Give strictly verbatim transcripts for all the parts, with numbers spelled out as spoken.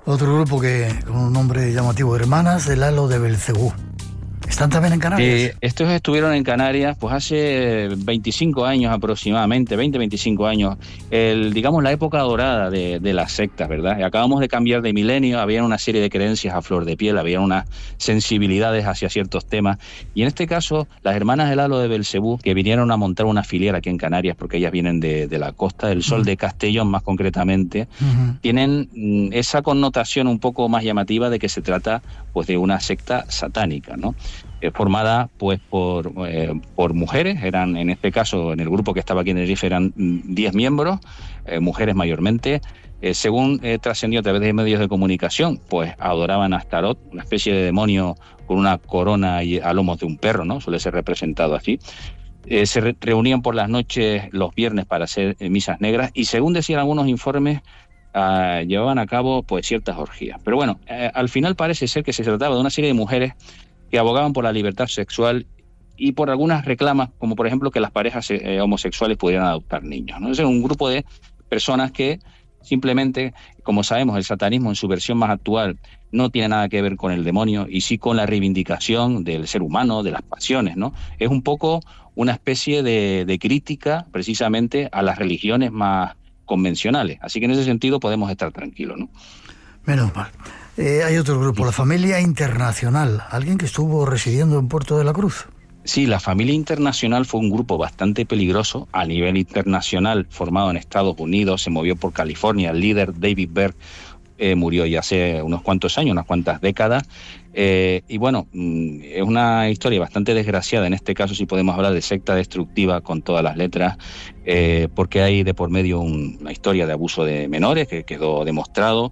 Otro grupo que con un nombre llamativo, Hermanas del Halo de Belcebú. ¿Están también en Canarias? Eh, estos estuvieron en Canarias pues hace veinticinco años aproximadamente, veinte, veinticinco años, el, digamos la época dorada de, de las sectas, ¿verdad? Acabamos de cambiar de milenio, había una serie de creencias a flor de piel, había unas sensibilidades hacia ciertos temas, y en este caso las hermanas del Halo de Belcebú, que vinieron a montar una filiera aquí en Canarias, porque ellas vienen de, de la Costa del Sol, uh-huh. de Castellón más concretamente, uh-huh. tienen mm, esa connotación un poco más llamativa de que se trata pues de una secta satánica, ¿no? Eh, formada pues por, eh, por mujeres, eran en este caso en el grupo que estaba aquí en Tenerife eran diez miembros, eh, mujeres mayormente, eh, según eh, trascendió a través de medios de comunicación, pues adoraban a Astarot, una especie de demonio con una corona y a lomos de un perro, ¿no? Suele ser representado así. Eh, se re- reunían por las noches los viernes para hacer eh, misas negras y según decían algunos informes, Uh, llevaban a cabo pues ciertas orgías. Pero bueno, eh, al final parece ser que se trataba de una serie de mujeres que abogaban por la libertad sexual y por algunas reclamas, como por ejemplo que las parejas eh, homosexuales pudieran adoptar niños, ¿no? Es un grupo de personas que simplemente, como sabemos, el satanismo en su versión más actual no tiene nada que ver con el demonio y sí con la reivindicación del ser humano, de las pasiones, ¿no? Es un poco una especie de, de crítica precisamente a las religiones más convencionales. Así que en ese sentido podemos estar tranquilos, ¿no? Menos mal. Eh, hay otro grupo, la Familia Internacional, alguien que estuvo residiendo en Puerto de la Cruz. Sí, la Familia Internacional fue un grupo bastante peligroso a nivel internacional, formado en Estados Unidos, se movió por California. El líder, David Berg, eh, murió ya hace unos cuantos años, unas cuantas décadas. Eh, y bueno, es una historia bastante desgraciada, en este caso sí podemos hablar de secta destructiva con todas las letras, eh, porque hay de por medio un, una historia de abuso de menores que quedó demostrado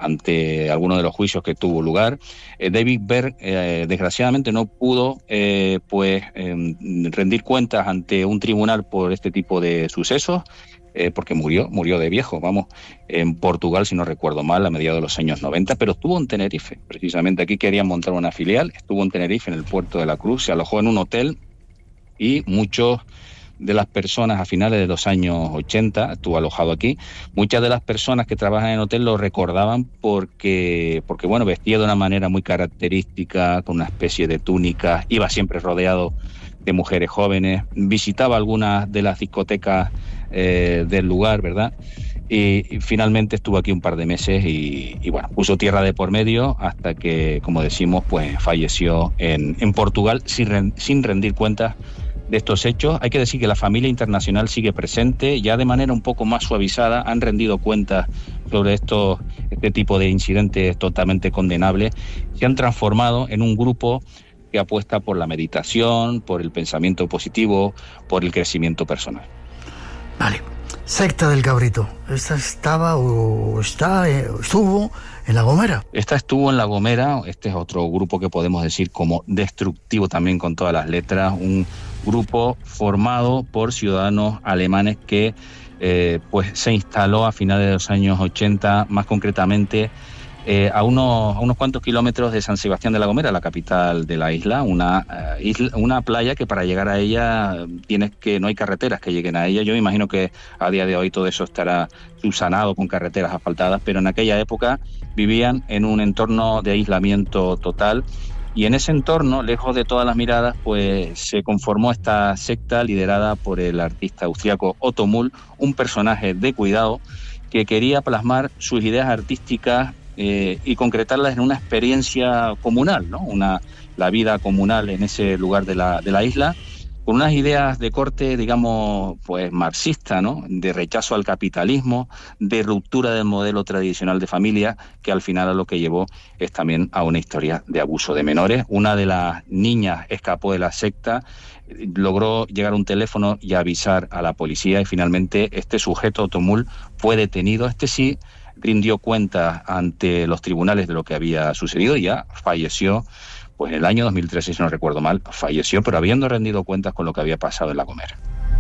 ante algunos de los juicios que tuvo lugar. Eh, David Berg, eh, desgraciadamente, no pudo eh, pues eh, rendir cuentas ante un tribunal por este tipo de sucesos, eh, porque murió, murió de viejo, vamos, en Portugal, si no recuerdo mal, a mediados de los años noventa, pero estuvo en Tenerife, precisamente aquí querían montar una filial, estuvo en Tenerife, en el Puerto de la Cruz, se alojó en un hotel y muchos de las personas a finales de los años ochenta, estuvo alojado aquí, muchas de las personas que trabajan en el hotel lo recordaban porque, porque bueno, vestía de una manera muy característica, con una especie de túnica, iba siempre rodeado de mujeres jóvenes, visitaba algunas de las discotecas eh, del lugar, ¿verdad? Y, y finalmente estuvo aquí un par de meses y, y bueno, puso tierra de por medio hasta que, como decimos, pues falleció en, en Portugal sin, sin rendir cuentas de estos hechos. Hay que decir que la Familia Internacional sigue presente, ya de manera un poco más suavizada, han rendido cuentas sobre estos, este tipo de incidentes totalmente condenables, se han transformado en un grupo que apuesta por la meditación, por el pensamiento positivo, por el crecimiento personal. Vale. Secta del Cabrito. ¿Esta estaba o está, eh, estuvo en La Gomera? Esta estuvo en La Gomera. Este es otro grupo que podemos decir como destructivo también con todas las letras. Un grupo formado por ciudadanos alemanes que eh, pues se instaló a finales de los años ochenta, más concretamente Eh, a, unos, a unos cuantos kilómetros de San Sebastián de la Gomera, la capital de la isla, una, uh, isla, una playa que para llegar a ella tienes que no hay carreteras que lleguen a ella. Yo me imagino que a día de hoy todo eso estará subsanado con carreteras asfaltadas, pero en aquella época vivían en un entorno de aislamiento total y en ese entorno, lejos de todas las miradas, pues se conformó esta secta liderada por el artista austriaco Otto Mull, un personaje de cuidado que quería plasmar sus ideas artísticas Eh, y concretarlas en una experiencia comunal, ¿no? Una, la vida comunal en ese lugar de la, de la isla, con unas ideas de corte, digamos, pues marxista, ¿no? De rechazo al capitalismo, de ruptura del modelo tradicional de familia, que al final a lo que llevó es también a una historia de abuso de menores. Una de las niñas escapó de la secta, logró llegar a un teléfono y avisar a la policía y finalmente este sujeto, Otto Mull, fue detenido. Este sí rindió cuenta ante los tribunales de lo que había sucedido y ya falleció, pues en el año dos mil trece, si no recuerdo mal, falleció, pero habiendo rendido cuentas con lo que había pasado en La Gomera.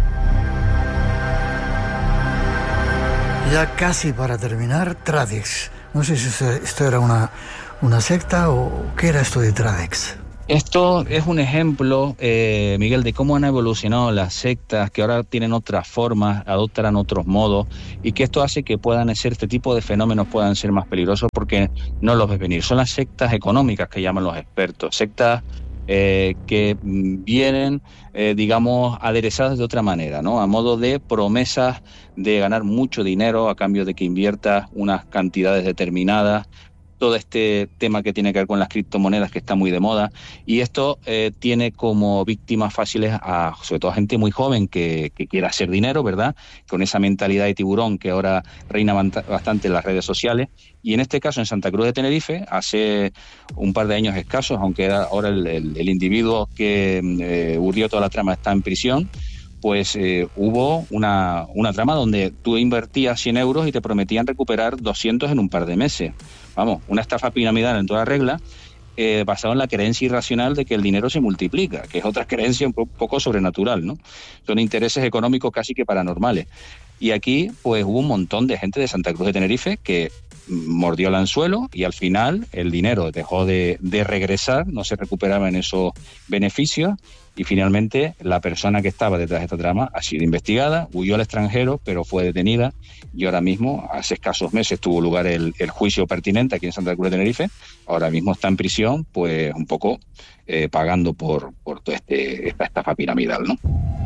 Ya casi para terminar, Tradex. No sé si esto era una, una secta o qué era esto de Tradex. Esto es un ejemplo, eh, Miguel, de cómo han evolucionado las sectas, que ahora tienen otras formas, adoptan otros modos, y que esto hace que puedan ser, este tipo de fenómenos puedan ser más peligrosos porque no los ves venir. Son las sectas económicas que llaman los expertos, sectas eh, que vienen, eh, digamos, aderezadas de otra manera, ¿no? A modo de promesas de ganar mucho dinero a cambio de que inviertas unas cantidades determinadas. Todo este tema que tiene que ver con las criptomonedas, que está muy de moda, y esto eh, tiene como víctimas fáciles a, sobre todo a gente muy joven que, que quiera hacer dinero, ¿verdad? Con esa mentalidad de tiburón que ahora reina bastante en las redes sociales. Y en este caso, en Santa Cruz de Tenerife, hace un par de años escasos, aunque era ahora el, el, el individuo que eh, urdió toda la trama está en prisión, pues eh, hubo una, una trama donde tú invertías cien euros y te prometían recuperar doscientos en un par de meses. Vamos, una estafa piramidal en toda regla, eh, basada en la creencia irracional de que el dinero se multiplica, que es otra creencia un poco sobrenatural, ¿no? Son intereses económicos casi que paranormales. Y aquí, pues hubo un montón de gente de Santa Cruz de Tenerife que mordió el anzuelo y al final el dinero dejó de, de regresar, no se recuperaban esos beneficios y finalmente la persona que estaba detrás de esta trama ha sido investigada, huyó al extranjero, pero fue detenida y ahora mismo, hace escasos meses, tuvo lugar el, el juicio pertinente aquí en Santa Cruz de Tenerife. Ahora mismo está en prisión, pues un poco eh, pagando por, por toda este, esta estafa piramidal, ¿no?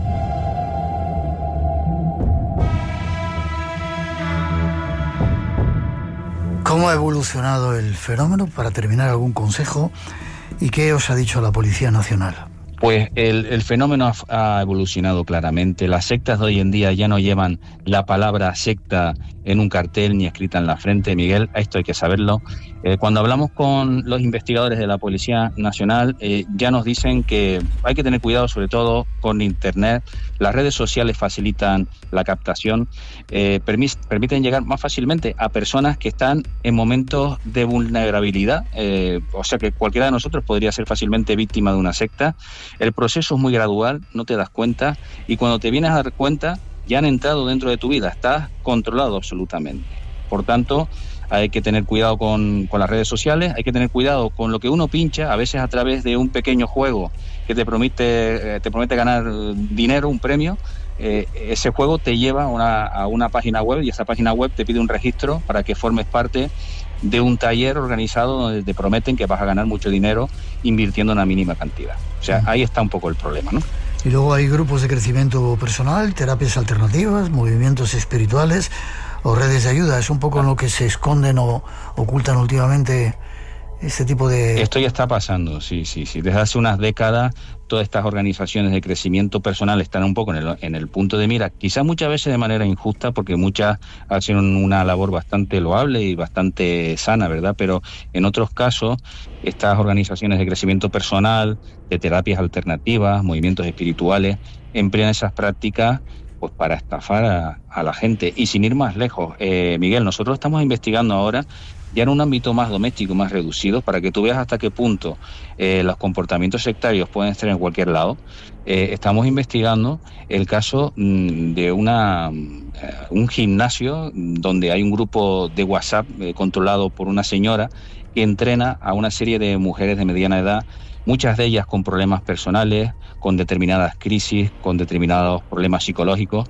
¿Cómo ha evolucionado el fenómeno? Para terminar, algún consejo. ¿Y qué os ha dicho la Policía Nacional? Pues el, el fenómeno ha, ha evolucionado claramente. Las sectas de hoy en día ya no llevan la palabra secta en un cartel ni escrita en la frente, Miguel, esto hay que saberlo. Eh, cuando hablamos con los investigadores de la Policía Nacional, eh, ya nos dicen que hay que tener cuidado sobre todo con Internet. Las redes sociales facilitan la captación, eh, permis, permiten llegar más fácilmente a personas que están en momentos de vulnerabilidad, eh, o sea que cualquiera de nosotros podría ser fácilmente víctima de una secta. El proceso es muy gradual, no te das cuenta, y cuando te vienes a dar cuenta, ya han entrado dentro de tu vida, estás controlado absolutamente. Por tanto, hay que tener cuidado con, con las redes sociales, hay que tener cuidado con lo que uno pincha, a veces a través de un pequeño juego que te promete, te promete ganar dinero, un premio. Eh, ese juego te lleva a una, a una página web y esa página web te pide un registro para que formes parte de un taller organizado donde te prometen que vas a ganar mucho dinero invirtiendo una mínima cantidad. O sea, ahí está un poco el problema, ¿no? Y luego hay grupos de crecimiento personal, terapias alternativas, movimientos espirituales o redes de ayuda. Es un poco en lo que se esconden o ocultan últimamente este tipo de... Esto ya está pasando, sí, sí, sí. Desde hace unas décadas todas estas organizaciones de crecimiento personal están un poco en el, en el punto de mira, quizás muchas veces de manera injusta, porque muchas hacen una labor bastante loable y bastante sana, ¿verdad? Pero en otros casos, estas organizaciones de crecimiento personal, de terapias alternativas, movimientos espirituales, emplean esas prácticas pues para estafar a, a la gente. Y sin ir más lejos, eh, Miguel, nosotros estamos investigando ahora ya en un ámbito más doméstico, más reducido, para que tú veas hasta qué punto eh, los comportamientos sectarios pueden estar en cualquier lado. Eh, estamos investigando el caso mmm, de una eh, un gimnasio donde hay un grupo de WhatsApp eh, controlado por una señora que entrena a una serie de mujeres de mediana edad, muchas de ellas con problemas personales, con determinadas crisis, con determinados problemas psicológicos.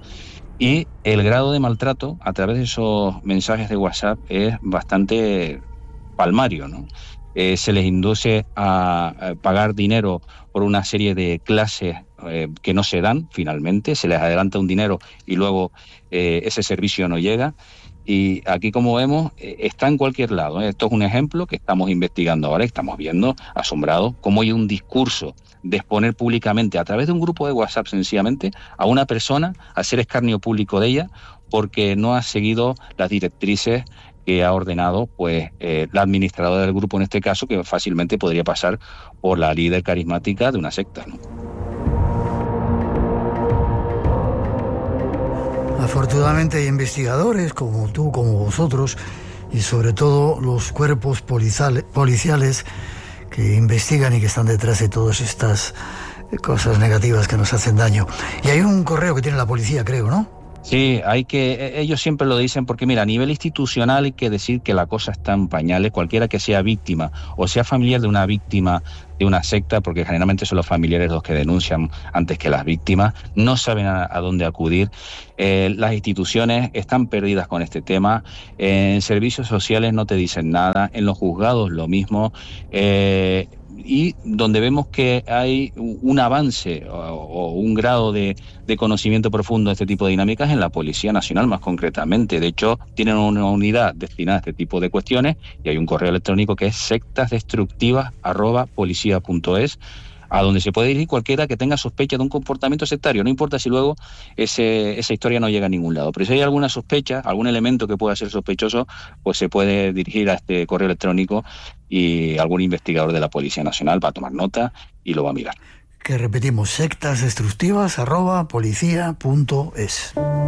Y el grado de maltrato a través de esos mensajes de WhatsApp es bastante palmario, ¿no? Eh, se les induce a, a pagar dinero por una serie de clases eh, que no se dan finalmente, se les adelanta un dinero y luego eh, ese servicio no llega. Y aquí, como vemos, eh, está en cualquier lado, ¿eh? Esto es un ejemplo que estamos investigando ahora, estamos viendo, asombrados, cómo hay un discurso de exponer públicamente, a través de un grupo de WhatsApp sencillamente, a una persona, hacer escarnio público de ella, porque no ha seguido las directrices que ha ordenado pues eh, la administradora del grupo, en este caso, que fácilmente podría pasar por la líder carismática de una secta, ¿no? Afortunadamente hay investigadores como tú, como vosotros, y sobre todo los cuerpos policiales que investigan y que están detrás de todas estas cosas negativas que nos hacen daño. Y hay un correo que tiene la policía, creo, ¿no? Sí, hay que, ellos siempre lo dicen porque mira, a nivel institucional hay que decir que la cosa está en pañales, cualquiera que sea víctima o sea familiar de una víctima de una secta, porque generalmente son los familiares los que denuncian antes que las víctimas, no saben a, a dónde acudir. Eh, las instituciones están perdidas con este tema, eh, en servicios sociales no te dicen nada, en los juzgados lo mismo, eh, y donde vemos que hay un avance o, o un grado de, de conocimiento profundo de este tipo de dinámicas en la Policía Nacional más concretamente. De hecho, tienen una unidad destinada a este tipo de cuestiones y hay un correo electrónico que es sectasdestructivas arroba policía punto es, a donde se puede dirigir cualquiera que tenga sospecha de un comportamiento sectario, no importa si luego ese, esa historia no llega a ningún lado, pero si hay alguna sospecha, algún elemento que pueda ser sospechoso, pues se puede dirigir a este correo electrónico y algún investigador de la Policía Nacional va a tomar nota y lo va a mirar. Que repetimos, sectasdestructivas arroba policía punto es.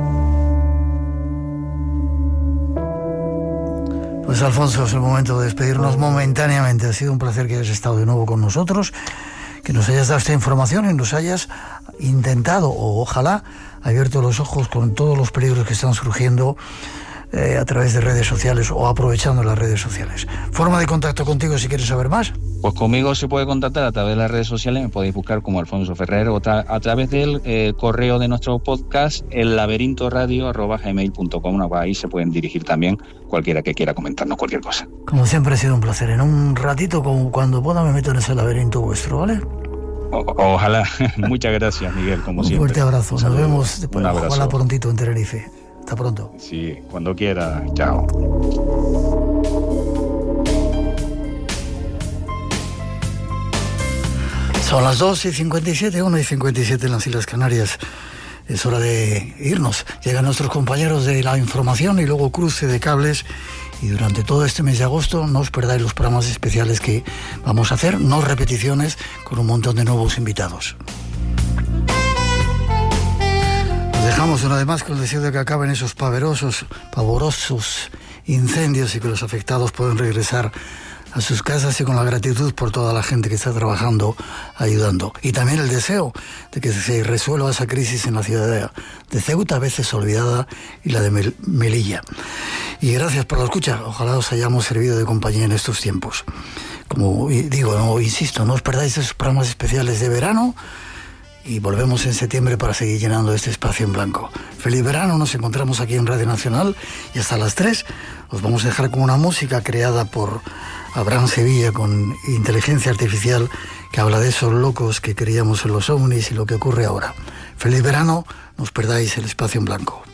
Pues Alfonso, es el momento de despedirnos momentáneamente. Ha sido un placer que hayas estado de nuevo con nosotros, que nos hayas dado esta información y nos hayas intentado, o ojalá, abierto los ojos con todos los peligros que están surgiendo eh, a través de redes sociales o aprovechando las redes sociales. Forma de contacto contigo si quieres saber más. Pues conmigo se puede contactar a través de las redes sociales, me podéis buscar como Alfonso Ferrer o tra- a través del eh, correo de nuestro podcast, el laberinto radio arroba gmail punto com. Ahí se pueden dirigir también cualquiera que quiera comentarnos cualquier cosa. Como siempre ha sido un placer. En un ratito, como cuando pueda, me meto en ese laberinto vuestro, ¿vale? O- ojalá. Muchas gracias, Miguel, como un siempre. Un fuerte abrazo. Nos Saludos. vemos después, Un abrazo. ojalá prontito en Tenerife. Hasta pronto. Sí, cuando quiera. Chao. Son las dos y cincuenta y siete, una y cincuenta y siete en las Islas Canarias. Es hora de irnos. Llegan nuestros compañeros de la información y luego cruce de cables. Y durante todo este mes de agosto no os perdáis los programas especiales que vamos a hacer, no repeticiones, con un montón de nuevos invitados. Nos dejamos una vez más con el deseo de que acaben esos pavorosos, pavorosos incendios y que los afectados puedan regresar a sus casas y con la gratitud por toda la gente que está trabajando, ayudando. Y también el deseo de que se resuelva esa crisis en la ciudad de, de Ceuta, a veces olvidada, y la de Mel- Melilla. Y gracias por la escucha. Ojalá os hayamos servido de compañía en estos tiempos. Como digo, no, insisto, no os perdáis esos programas especiales de verano y volvemos en septiembre para seguir llenando este espacio en blanco. Feliz verano, nos encontramos aquí en Radio Nacional y hasta las tres os vamos a dejar con una música creada por Abraham Sevilla con inteligencia artificial que habla de esos locos que creíamos en los ovnis y lo que ocurre ahora. Feliz verano, no os perdáis el espacio en blanco.